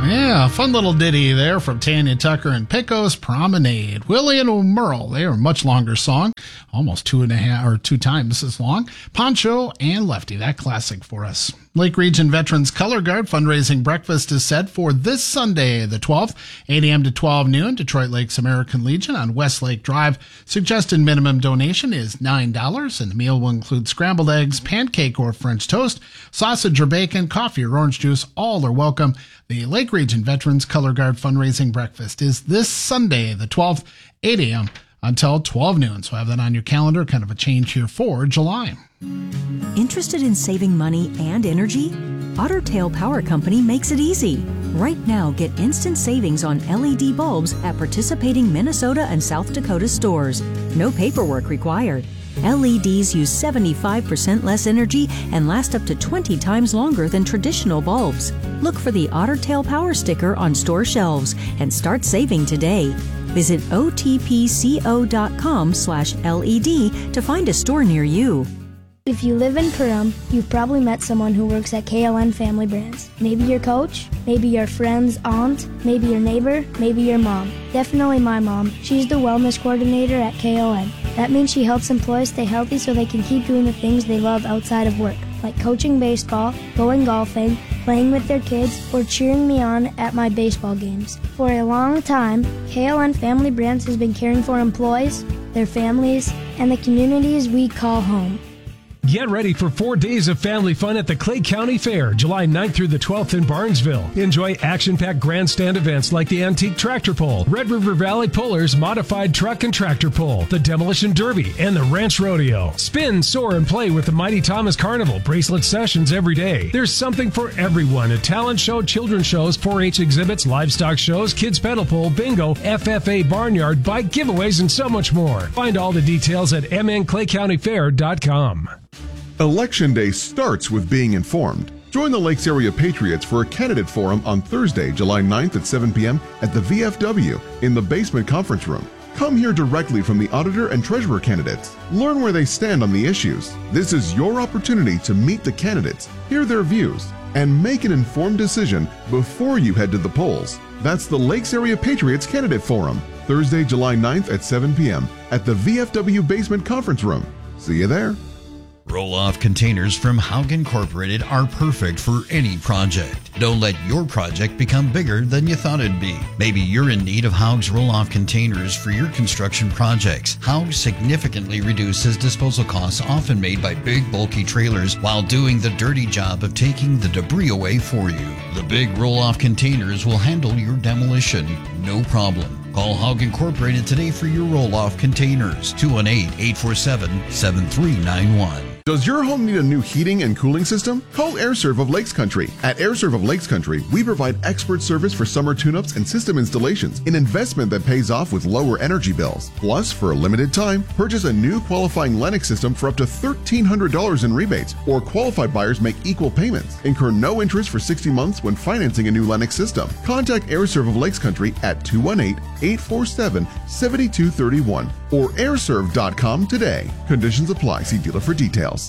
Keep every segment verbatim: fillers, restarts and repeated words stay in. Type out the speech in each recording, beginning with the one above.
Yeah, fun little ditty there from Tanya Tucker and Pecos Promenade. Willie and Merle, they are a much longer song, almost two and a half or two times as long. Poncho and Lefty, that classic for us. Lake Region Veterans Color Guard fundraising breakfast is set for this Sunday, the twelfth, eight a.m. to twelve noon, Detroit Lakes American Legion on Westlake Drive. Suggested minimum donation is nine dollars, and the meal will include scrambled eggs, pancake or French toast, sausage or bacon, coffee or orange juice. All are welcome. The Lake Region Veterans Color Guard fundraising breakfast is this Sunday, the twelfth, eight a.m. until twelve noon. So have that on your calendar, kind of a change here for July. Interested in saving money and energy? Otter Tail Power Company makes it easy. Right now, get instant savings on L E D bulbs at participating Minnesota and South Dakota stores. No paperwork required. L E Ds use seventy-five percent less energy and last up to twenty times longer than traditional bulbs. Look for the Otter Tail Power sticker on store shelves and start saving today. Visit O T P C O dot com slash L E D to find a store near you. If you live in Perham, you've probably met someone who works at K L N Family Brands. Maybe your coach, maybe your friend's aunt, maybe your neighbor, maybe your mom. Definitely my mom. She's the wellness coordinator at K L N. That means she helps employees stay healthy so they can keep doing the things they love outside of work, like coaching baseball, going golfing, playing with their kids, or cheering me on at my baseball games. For a long time, K L N Family Brands has been caring for employees, their families, and the communities we call home. Get ready for four days of family fun at the Clay County Fair, July ninth through the twelfth in Barnesville. Enjoy action-packed grandstand events like the Antique Tractor Pull, Red River Valley Pullers Modified Truck and Tractor Pull, the Demolition Derby, and the Ranch Rodeo. Spin, soar, and play with the Mighty Thomas Carnival bracelet sessions every day. There's something for everyone at talent show, children's shows, four H exhibits, livestock shows, kids pedal pull, bingo, F F A barnyard, bike giveaways, and so much more. Find all the details at m n clay county fair dot com. Election Day starts with being informed. Join the Lakes Area Patriots for a candidate forum on Thursday, July ninth at seven p.m. at the V F W in the basement conference room. Come hear directly from the auditor and treasurer candidates. Learn where they stand on the issues. This is your opportunity to meet the candidates, hear their views, and make an informed decision before you head to the polls. That's the Lakes Area Patriots Candidate Forum, Thursday, July ninth at seven p.m. at the V F W basement conference room. See you there. Roll-off containers from Haug Incorporated are perfect for any project. Don't let your project become bigger than you thought it'd be. Maybe you're in need of Haug's roll-off containers for your construction projects. Haug significantly reduces disposal costs often made by big, bulky trailers while doing the dirty job of taking the debris away for you. The big roll-off containers will handle your demolition, no problem. Call Haug Incorporated today for your roll-off containers. two one eight, eight four seven, seven three nine one. Does your home need a new heating and cooling system? Call AirServe of Lakes Country. At AirServe of Lakes Country, we provide expert service for summer tune-ups and system installations, an investment that pays off with lower energy bills. Plus, for a limited time, purchase a new qualifying Lennox system for up to thirteen hundred dollars in rebates, or qualified buyers make equal payments. Incur no interest for sixty months when financing a new Lennox system. Contact AirServe of Lakes Country at two one eight, eight four seven, seven two three one or airserve dot com today. Conditions apply. See dealer for details.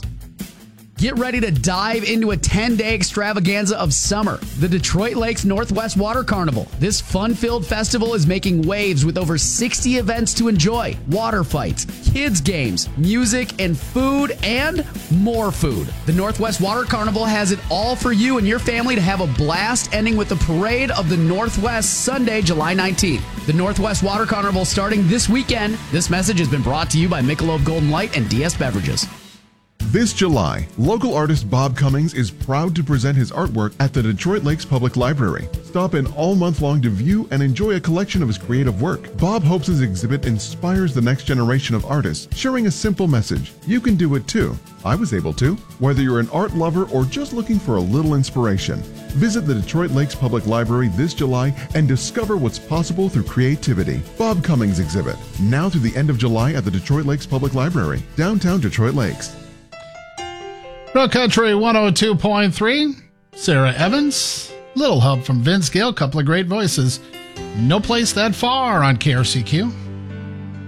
Get ready to dive into a ten-day extravaganza of summer, the Detroit Lakes Northwest Water Carnival. This fun-filled festival is making waves with over sixty events to enjoy, water fights, kids games, music, and food, and more food. The Northwest Water Carnival has it all for you and your family to have a blast, ending with the Parade of the Northwest Sunday, July nineteenth. The Northwest Water Carnival starting this weekend. This message has been brought to you by Michelob Golden Light and D S Beverages. This July, local artist Bob Cummings is proud to present his artwork at the Detroit Lakes Public Library. Stop in all month long to view and enjoy a collection of his creative work. Bob hopes his exhibit inspires the next generation of artists, sharing a simple message. You can do it too. I was able to. Whether you're an art lover or just looking for a little inspiration, visit the Detroit Lakes Public Library this July and discover what's possible through creativity. Bob Cummings exhibit, now through the end of July at the Detroit Lakes Public Library, downtown Detroit Lakes. Real Country one oh two point three, Sarah Evans, little help from Vince Gill, couple of great voices. No Place That Far on K R C Q.